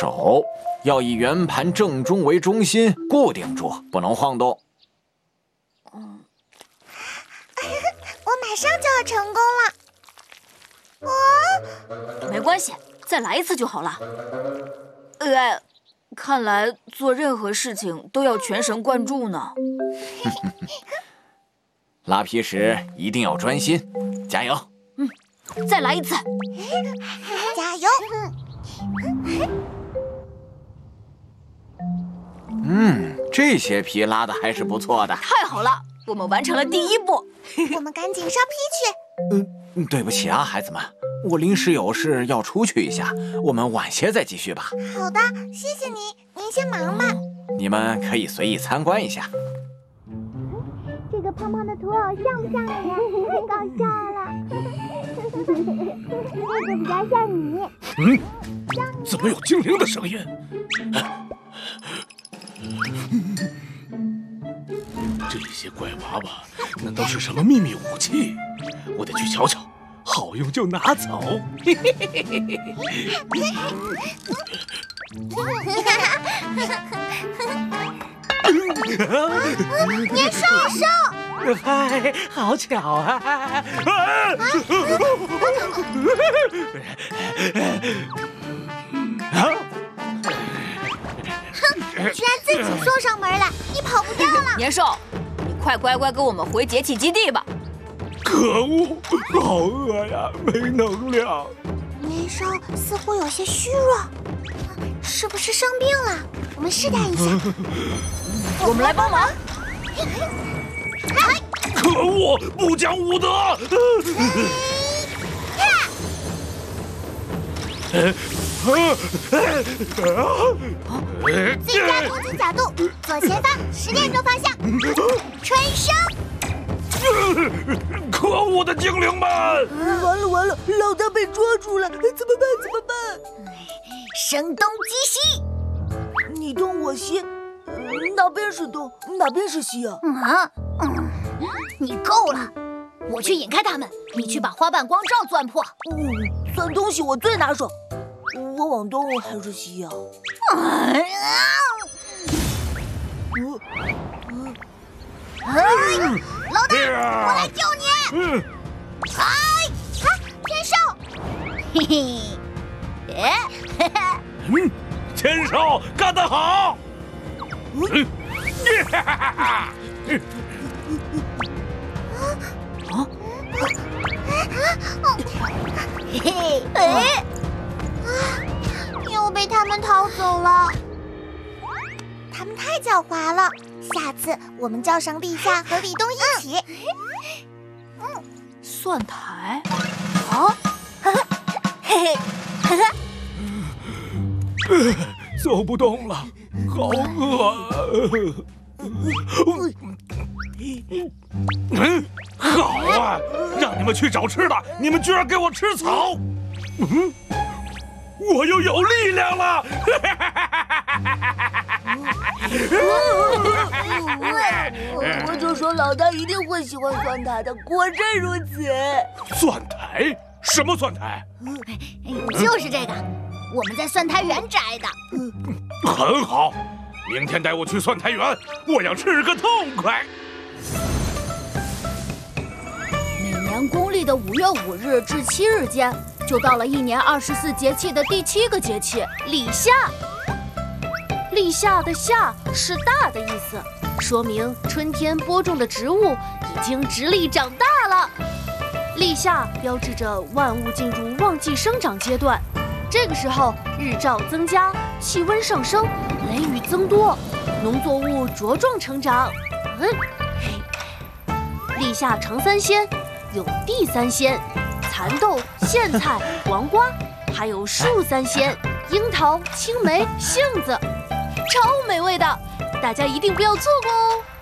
手要以圆盘正中为中心固定住，不能晃动。 我马上就要成功了。 没关系，再来一次就好了。看来做任何事情都要全神贯注呢。 拉皮时一定要专心，加油！ 再来一次。 加油！ 这些皮拉的还是不错的。 太好了，我们完成了第一步。 我们赶紧烧皮去。 对不起啊，孩子们，我临时有事要出去一下，我们晚些再继续吧。 好的，谢谢你，您先忙吧。 你们可以随意参观一下。 这个胖胖的土偶像不像你呀？太搞笑了。这个比较像你。 怎么有精灵的声音？这些怪娃娃难道是什么秘密武器？我得去瞧瞧，好用就拿走。 年兽， 嗨，好巧啊！ 居然自己送上门来，你跑不掉了。 年兽，你快乖乖跟我们回节气基地吧。 可恶，好饿呀，没能量。 年兽似乎有些虚弱，是不是生病了？我们试探一下。 我们来帮忙。 可恶，不讲武德！ 自家投资角度，左前方10点钟方向，吹声。 可恶的精灵们！ 完了，老大被抓住了，怎么办？ 声东击西， 你东我西，哪边是东，哪边是西啊？ 你够了！我去引开他们，你去把花瓣光罩钻破。 钻东西我最拿手，我往东还是西啊？ 老大，我来救你！天兽！ 天兽干得好！ 又被他们逃走了。他们太狡猾了，下次我们叫上立夏和立冬一起。 蒜苔？ 走不动了，好饿。好啊，让你们去找吃的，你们居然给我吃草！我又有力量了！ 我就说老大一定会喜欢蒜苔的，果真如此。 蒜苔？什么蒜苔？ 就是这个，我们在蒜苔园摘的。 很好，明天带我去蒜苔园，我要吃个痛快。 每年公历的5月5日至7日间，就到了1年24节气的第7个节气立夏。立夏的夏是大的意思，说明春天播种的植物已经直立长大了。立夏标志着万物进入旺季生长阶段，这个时候日照增加，气温上升，雷雨增多，农作物茁壮成长。立夏成3鲜，有地3鲜、蚕豆、苋菜、黄瓜，还有树3鲜：樱桃、青梅、杏子，超美味的，大家一定不要错过哦！